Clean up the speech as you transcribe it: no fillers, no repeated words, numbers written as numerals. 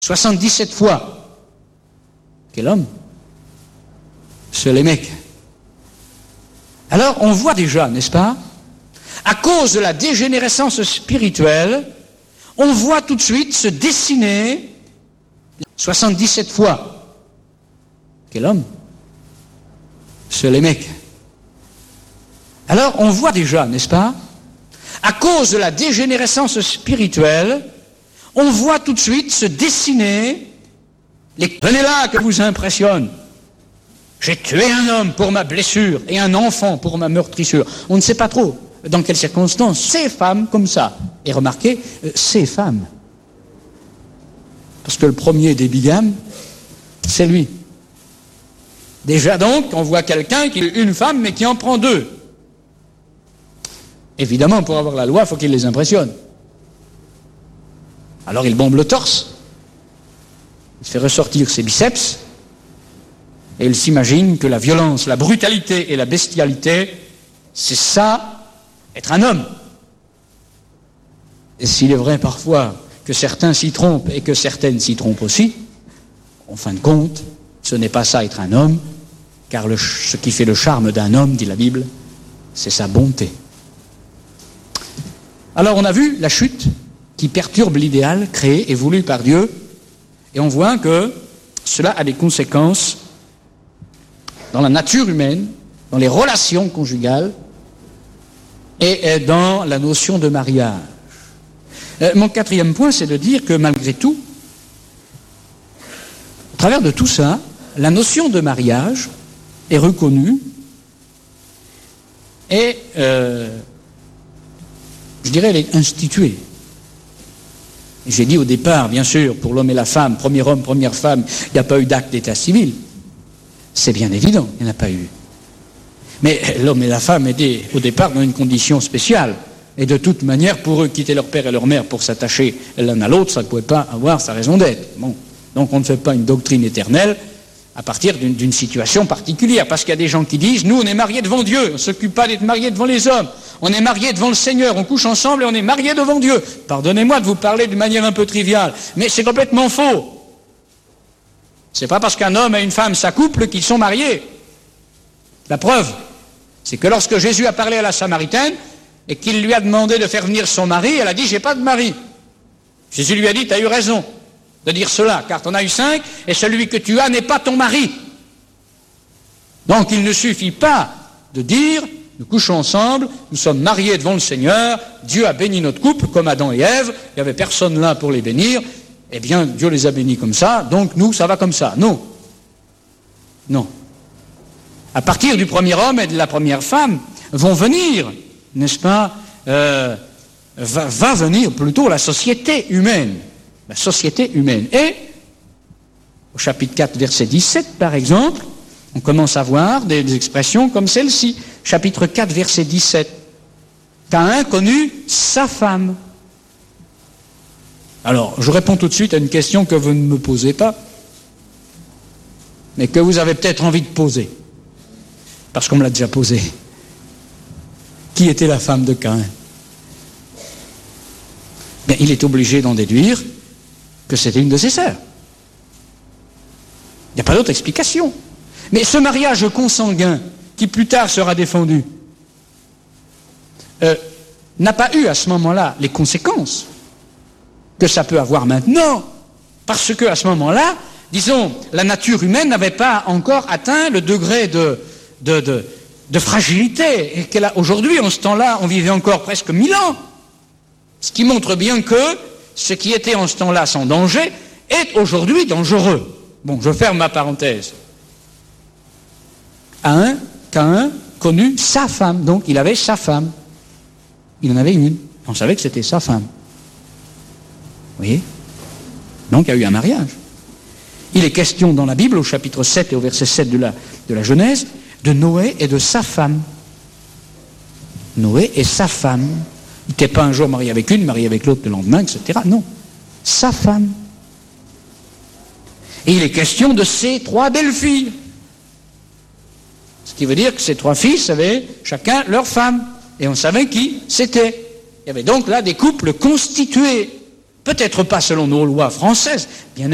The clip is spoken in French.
77 fois. Quel homme? C'est les mecs. Alors, on voit déjà, n'est-ce pas, à cause de la dégénérescence spirituelle, on voit tout de suite se dessiner 77 fois. Quel homme? C'est les mecs. Alors, on voit déjà, n'est-ce pas, à cause de la dégénérescence spirituelle, on voit tout de suite se dessiner les... Venez là que vous impressionne. J'ai tué un homme pour ma blessure et un enfant pour ma meurtrissure. On ne sait pas trop dans quelles circonstances ces femmes comme ça. Et remarquez, ces femmes. Parce que le premier des bigames, c'est lui. Déjà donc, on voit quelqu'un qui est une femme mais qui en prend deux. Évidemment, pour avoir la loi, il faut qu'il les impressionne. Alors il bombe le torse, il fait ressortir ses biceps, et il s'imagine que la violence, la brutalité et la bestialité, c'est ça, être un homme. Et s'il est vrai parfois que certains s'y trompent et que certaines s'y trompent aussi, en fin de compte, ce n'est pas ça être un homme, car ce qui fait le charme d'un homme, dit la Bible, c'est sa bonté. Alors on a vu la chute qui perturbe l'idéal créé et voulu par Dieu, et on voit que cela a des conséquences dans la nature humaine, dans les relations conjugales et dans la notion de mariage. Mon quatrième point, c'est de dire que malgré tout, au travers de tout ça, la notion de mariage est reconnue et, je dirais, elle est instituée. Et j'ai dit au départ, bien sûr, pour l'homme et la femme, premier homme, première femme, il n'y a pas eu d'acte d'état civil. C'est bien évident, il n'y en a pas eu. Mais l'homme et la femme étaient au départ dans une condition spéciale. Et de toute manière, pour eux, quitter leur père et leur mère pour s'attacher l'un à l'autre, ça ne pouvait pas avoir sa raison d'être. Bon. Donc on ne fait pas une doctrine éternelle à partir d'une situation particulière. Parce qu'il y a des gens qui disent, nous on est mariés devant Dieu, on ne s'occupe pas d'être mariés devant les hommes. On est mariés devant le Seigneur, on couche ensemble et on est mariés devant Dieu. Pardonnez-moi de vous parler d'une manière un peu triviale, mais c'est complètement faux. C'est pas parce qu'un homme et une femme s'accouplent qu'ils sont mariés. La preuve, c'est que lorsque Jésus a parlé à la Samaritaine et qu'il lui a demandé de faire venir son mari, elle a dit, j'ai pas de mari. Jésus lui a dit, tu as eu raison de dire cela, car tu en as eu 5 et celui que tu as n'est pas ton mari. Donc il ne suffit pas de dire, nous couchons ensemble, nous sommes mariés devant le Seigneur, Dieu a béni notre couple comme Adam et Ève, il n'y avait personne là pour les bénir, eh bien Dieu les a bénis comme ça, donc nous ça va comme ça. Non. Non. À partir du premier homme et de la première femme vont venir, n'est-ce pas, va venir plutôt la société humaine. La société humaine. Et au chapitre 4, verset 17, par exemple, on commence à voir des expressions comme celle-ci. Chapitre 4, verset 17. Caïn connut sa femme. Alors, je réponds tout de suite à une question que vous ne me posez pas, mais que vous avez peut-être envie de poser, parce qu'on me l'a déjà posée. Qui était la femme de Caïn? Bien, il est obligé d'en déduire que c'était une de ses sœurs. Il n'y a pas d'autre explication. Mais ce mariage consanguin, qui plus tard sera défendu, n'a pas eu à ce moment-là les conséquences que ça peut avoir maintenant, parce que à ce moment-là, disons, la nature humaine n'avait pas encore atteint le degré de fragilité et qu'elle a aujourd'hui, en ce temps-là, on vivait encore presque 1000 ans. Ce qui montre bien que ce qui était en ce temps-là sans danger est aujourd'hui dangereux. Bon, je ferme ma parenthèse. Caïn connut sa femme, donc il avait sa femme. Il en avait une. On savait que c'était sa femme. Vous voyez? Donc il y a eu un mariage. Il est question dans la Bible, au chapitre 7 et au verset 7 de la Genèse, de Noé et de sa femme. Noé et sa femme. Il n'était pas un jour marié avec une, marié avec l'autre le lendemain, etc. Non, sa femme. Et il est question de ses 3 belles-filles. Ce qui veut dire que ces 3 fils avaient chacun leur femme. Et on savait qui c'était. Il y avait donc là des couples constitués. Peut-être pas selon nos lois françaises, bien